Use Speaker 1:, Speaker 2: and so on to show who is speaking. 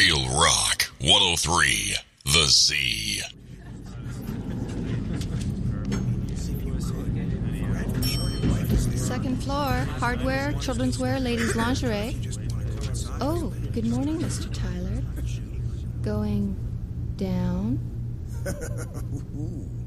Speaker 1: Real Rock 103, The Z.
Speaker 2: Second floor, hardware, children's wear, ladies' lingerie. Oh, good morning, Mr. Tyler. Going down?